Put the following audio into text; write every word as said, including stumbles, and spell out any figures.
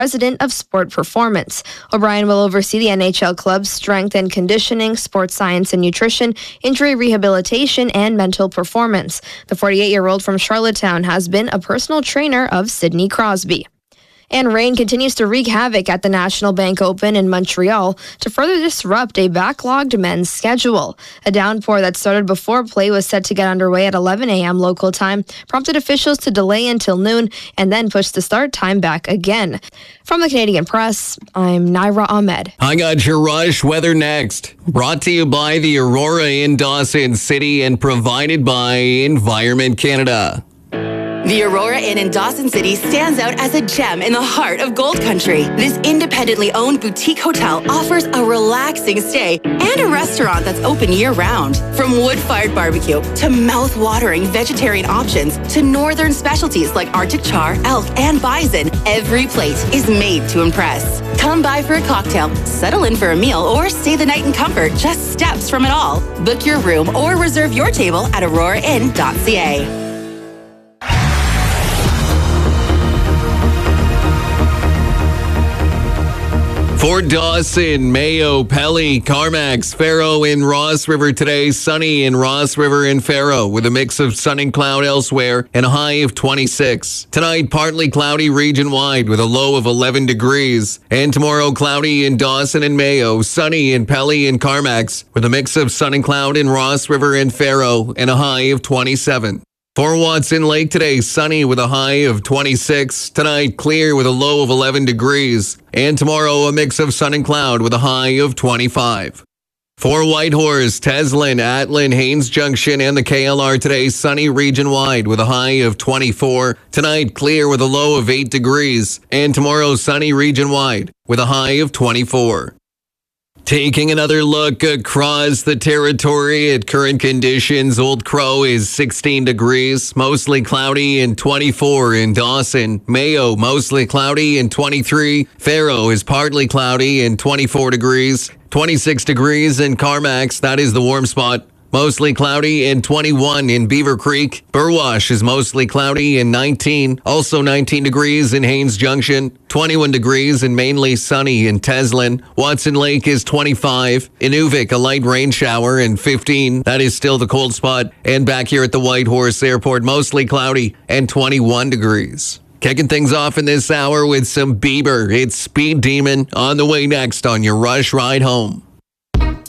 President of Sport Performance. O'Brien will oversee the N H L club's strength and conditioning, sports science and nutrition, injury rehabilitation, and mental performance. The forty-eight-year-old from Charlottetown has been a personal trainer of Sidney Crosby. And rain continues to wreak havoc at the National Bank Open in Montreal to further disrupt a backlogged men's schedule. A downpour that started before play was set to get underway at eleven a.m. local time, prompted officials to delay until noon and then push the start time back again. From the Canadian Press, I'm Naira Ahmed. I got your Rush weather next. Brought to you by the Aurora in Dawson City and provided by Environment Canada. The Aurora Inn in Dawson City stands out as a gem in the heart of Gold Country. This independently owned boutique hotel offers a relaxing stay and a restaurant that's open year-round. From wood-fired barbecue to mouth-watering vegetarian options to northern specialties like Arctic char, elk, and bison, every plate is made to impress. Come by for a cocktail, settle in for a meal, or stay the night in comfort just steps from it all. Book your room or reserve your table at aurora inn dot c a. For Dawson, Mayo, Pelly, Carmacks, Faro, and Ross River today, sunny in Ross River and Faro with a mix of sun and cloud elsewhere and a high of twenty-six. Tonight, partly cloudy region-wide with a low of eleven degrees. And tomorrow, cloudy in Dawson and Mayo, sunny in Pelly and Carmacks with a mix of sun and cloud in Ross River and Faro and a high of twenty-seven. For Watson Lake today, sunny with a high of twenty-six. Tonight, clear with a low of eleven degrees. And tomorrow, a mix of sun and cloud with a high of twenty-five. For Whitehorse, Teslin, Atlin, Haines Junction, and the K L R today, sunny region-wide with a high of twenty-four. Tonight, clear with a low of eight degrees. And tomorrow, sunny region-wide with a high of twenty-four. Taking another look across the territory at current conditions, Old Crow is sixteen degrees, mostly cloudy, and twenty-four in Dawson. Mayo, mostly cloudy, and twenty-three. Faro is partly cloudy, and twenty-four degrees. twenty-six degrees in Carmacks, that is the warm spot. Mostly cloudy, and twenty-one in Beaver Creek. Burwash is mostly cloudy, and nineteen. Also nineteen degrees in Haines Junction. twenty-one degrees and mainly sunny in Teslin. Watson Lake is twenty-five. Inuvik, a light rain shower, and fifteen. That is still the cold spot. And back here at the Whitehorse Airport, mostly cloudy and twenty-one degrees. Kicking things off in this hour with some Bieber. It's Speed Demon on the way next on your Rush Ride Home.